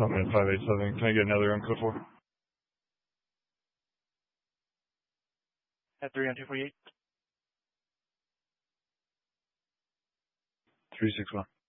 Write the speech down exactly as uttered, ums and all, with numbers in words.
I'm in five eight seven. Can I get another room code for? At three on two forty-eight. three six one.